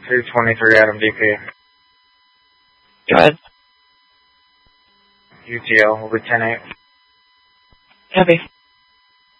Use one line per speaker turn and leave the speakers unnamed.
223 Adam DP.
Go ahead.
UTL, Lieutenant.
Copy.